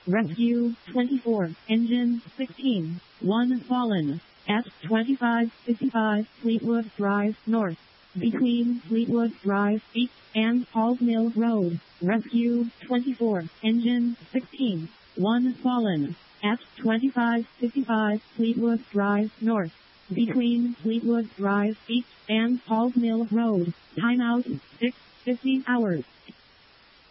Rescue 24, Engine 16, 1 fallen. At 2555 Fleetwood Drive North. Between Fleetwood Drive East and Paul's Mill Road. Rescue 24, Engine 16, 1 fallen. At 2555 Fleetwood Drive North. Between Fleetwood Drive East and Paul's Mill Road. Timeout 6:50 hours.